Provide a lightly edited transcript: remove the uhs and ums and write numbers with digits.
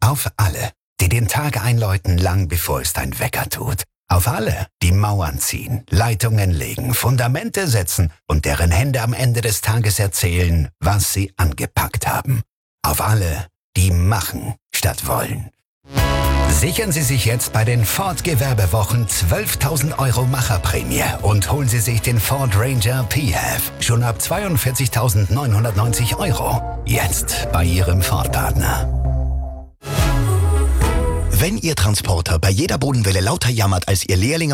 Auf alle, die den Tag einläuten, lang bevor es dein Wecker tut. Auf alle, die Mauern ziehen, Leitungen legen, Fundamente setzen und deren Hände am Ende des Tages erzählen, was sie angepackt haben. Auf alle, die machen statt wollen. Sichern Sie sich jetzt bei den Ford Gewerbewochen 12.000 € Macherprämie und holen Sie sich den Ford Ranger PHEV schon ab 42.990 €. Jetzt bei Ihrem Ford-Partner. Wenn Ihr Transporter bei jeder Bodenwelle lauter jammert als Ihr Lehrling